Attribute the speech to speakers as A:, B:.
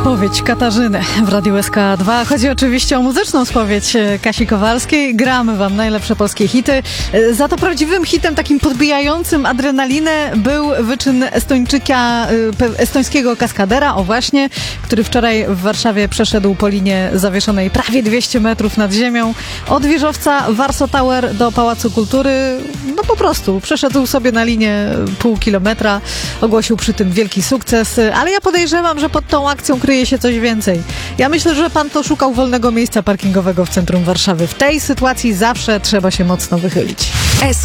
A: Spowiedź Katarzyny w Radiu SK2. Chodzi oczywiście o muzyczną spowiedź Kasi Kowalskiej. Gramy wam najlepsze polskie hity. Za to prawdziwym hitem, takim podbijającym adrenalinę, był wyczyn estońskiego kaskadera, o właśnie, który wczoraj w Warszawie przeszedł po linie zawieszonej prawie 200 metrów nad ziemią. Od wieżowca Warsaw Tower do Pałacu Kultury, no po prostu przeszedł sobie na linię pół kilometra. Ogłosił przy tym wielki sukces, ale ja podejrzewam, że pod tą akcją kryje się coś więcej. Ja myślę, że pan to szukał wolnego miejsca parkingowego w centrum Warszawy. W tej sytuacji zawsze trzeba się mocno wychylić.